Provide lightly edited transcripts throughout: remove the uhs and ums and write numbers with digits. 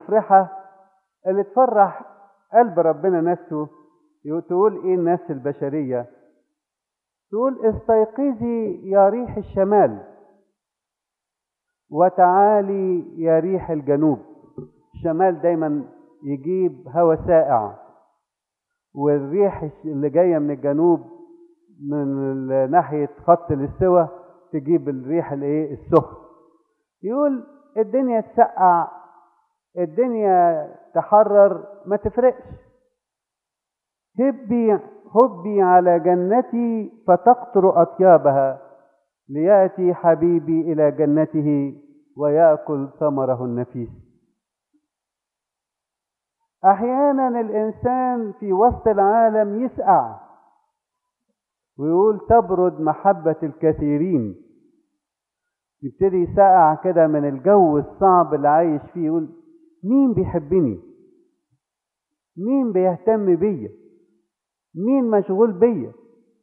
المفرحة اللي تفرح قلب ربنا نفسه. تقول ايه النفس البشرية؟ تقول استيقظي يا ريح الشمال وتعالي يا ريح الجنوب. الشمال دايما يجيب هواء ساقع، والريح اللي جاية من الجنوب من ناحية خط الاستواء تجيب الريح الايه السخن. يقول الدنيا تسقع، الدنيا تحرر، ما تفرقش. هبي على جنتي فتقطر أطيابها، ليأتي حبيبي إلى جنته ويأكل ثمره النفيس. أحيانا الإنسان في وسط العالم يسقع ويقول تبرد محبة الكثيرين، يبتدي يسقع كده من الجو الصعب اللي عايش فيه. يقول مين بيحبني؟ مين بيهتم بيا؟ مين مشغول بيا؟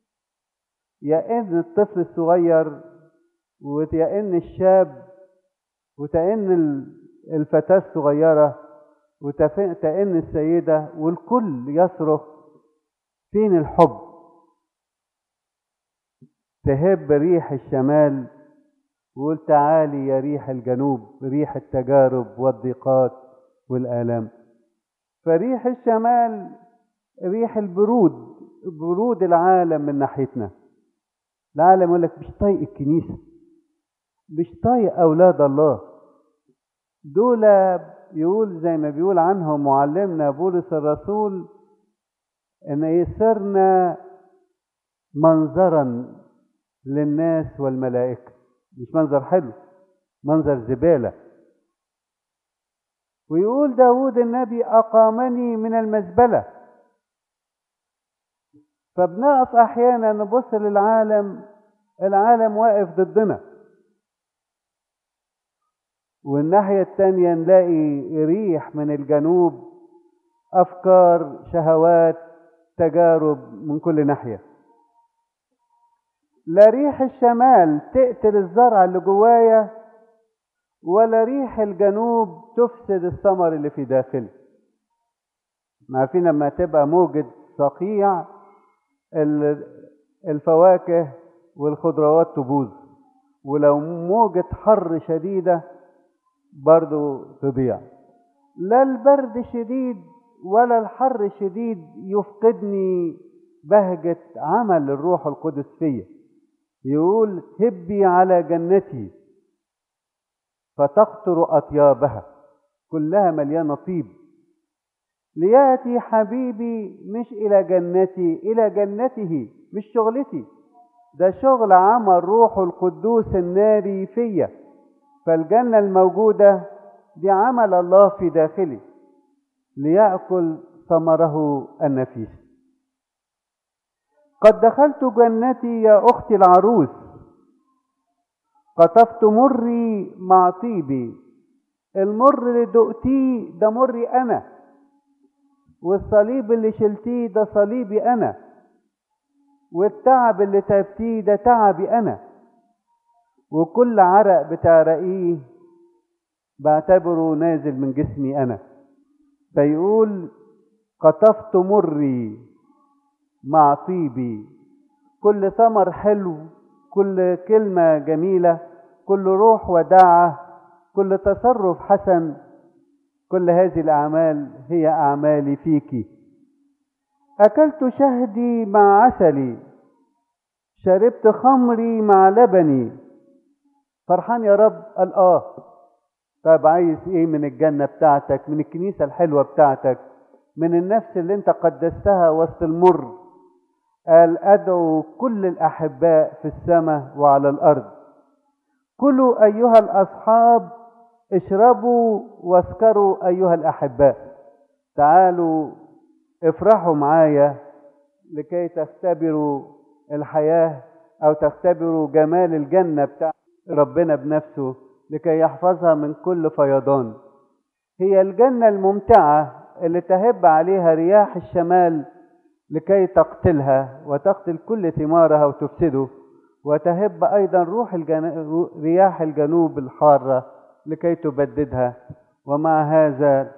يئن الطفل الصغير ويئن الشاب وتئن الفتاة الصغيرة وتئن السيدة، والكل يصرخ فين الحب؟ تهب ريح الشمال وقول تعالي يا ريح الجنوب، ريح التجارب والضيقات والآلام. فريح الشمال ريح البرود، برود العالم من ناحيتنا. العالم يقول لك مش طايق الكنيسة، مش طايق أولاد الله دول. يقول زي ما بيقول عنهم معلمنا بولس الرسول ان يصرنا منظرا للناس والملائكة. مش منظر حلو، منظر زبالة. ويقول داود النبي أقامني من المزبلة. فبنقف أحيانا نبص للعالم، العالم واقف ضدنا، والناحية التانية نلاقي ريح من الجنوب، أفكار، شهوات، تجارب من كل ناحية. لا ريح الشمال تقتل الزرع اللي جوايا، ولا ريح الجنوب تفسد الثمر اللي في داخلي. عارفين لما تبقى موجة صقيع الفواكه والخضروات تبوظ، ولو موجة حر شديدة برضو تضيع. لا البرد شديد ولا الحر شديد يفقدني بهجة عمل الروح القدس فيا. يقول هبي على جنتي فتقطر أطيابها، كلها مليانة طيب. ليأتي حبيبي مش إلى جنتي، إلى جنته. مش شغلتي، ده شغل عمل روح القدوس الناري فيا. فالجنة الموجودة دي عمل الله في داخلي ليأكل ثمره النفيس. قد دخلت جنتي يا أختي العروس، قطفت مري مع طيبي. المر اللي دقتيه ده مري أنا، والصليب اللي شلتيه ده صليبي أنا، والتعب اللي تعبتيه ده تعبي أنا، وكل عرق بتعرقيه بعتبره نازل من جسمي أنا. فيقول قطفت مري مع طيبي. كل ثمر حلو، كل كلمة جميلة، كل روح وداعة، كل تصرف حسن، كل هذه الأعمال هي أعمالي فيك. أكلت شهدي مع عسلي، شربت خمري مع لبني. فرحان يا رب؟ قال طب عايز ايه من الجنة بتاعتك، من الكنيسة الحلوة بتاعتك، من النفس اللي انت قدستها وسط المر؟ قال أدعو كل الأحباء في السماء وعلى الأرض، كلوا أيها الأصحاب، اشربوا واسكروا أيها الأحباء. تعالوا افرحوا معايا لكي تختبروا الحياة أو تختبروا جمال الجنة بتاع ربنا بنفسه، لكي يحفظها من كل فيضان. هي الجنة الممتعة اللي تهب عليها رياح الشمال لكي تقتلها وتقتل كل ثمارها وتفسده، وتهب أيضا رياح الجنوب الحارة لكي تبددها ومع هذا